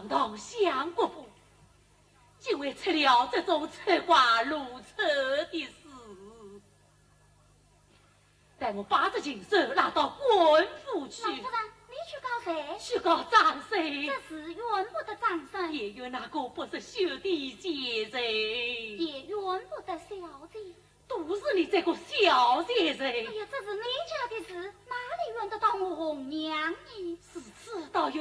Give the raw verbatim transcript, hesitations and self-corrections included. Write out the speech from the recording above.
堂堂相国府，竟会出了这种扯瓜如扯的事。待我把这禽兽拉到官府去。 老夫人，你去告谁？ 去告张谁？ 这事怨不得张生， 也怨那个不是兄弟姐人， 也怨不得小姐。 都是你这个小姐人。 哎呀，这是你家的事，哪里怨得到我红娘呢？ 是知道有